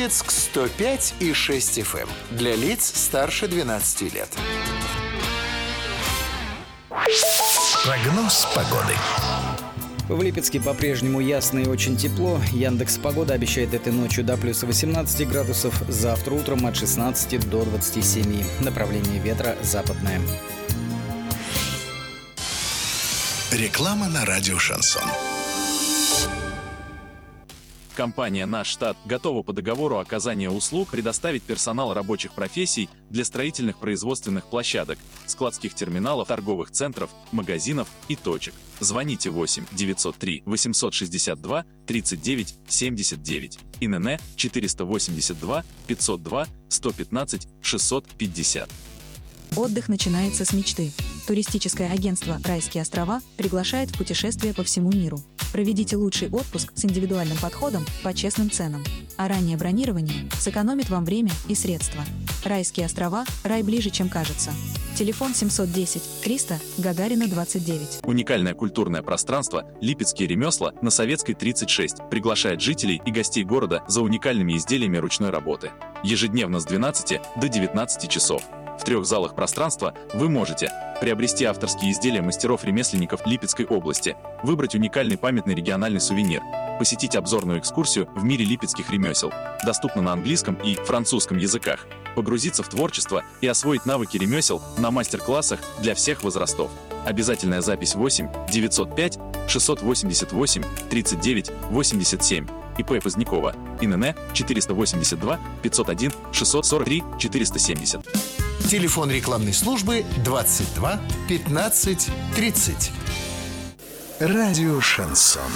Липецк 105,6 FM. Для лиц старше 12 лет. Прогноз погоды. В Липецке по-прежнему ясно и очень тепло. Яндекс.Погода обещает этой ночью до плюс 18 градусов, завтра утром от 16 до 27. Направление ветра западное. Реклама на радио «Шансон». Компания «Наш штат» готова по договору оказания услуг предоставить персонал рабочих профессий для строительных производственных площадок, складских терминалов, торговых центров, магазинов и точек. Звоните 8 903 862 39 79. ИНН 482 502 115 650. Отдых начинается с мечты. Туристическое агентство «Райские острова» приглашает в путешествие по всему миру. Проведите лучший отпуск с индивидуальным подходом по честным ценам. А раннее бронирование сэкономит вам время и средства. «Райские острова» – рай ближе, чем кажется. Телефон 710 300 Гагарина 29. Уникальное культурное пространство «Липецкие ремесла» на Советской 36 приглашает жителей и гостей города за уникальными изделиями ручной работы. Ежедневно с 12 до 19 часов. В 3 залах пространства вы можете приобрести авторские изделия мастеров-ремесленников Липецкой области, выбрать уникальный памятный региональный сувенир, посетить обзорную экскурсию в мире липецких ремесел, доступно на английском и французском языках, погрузиться в творчество и освоить навыки ремесел на мастер-классах для всех возрастов. Обязательная запись 8 905 688 39 87. ИП Позднякова. ИНН 482 501 643 470. Телефон рекламной службы 22 15 30. Радио «Шансон».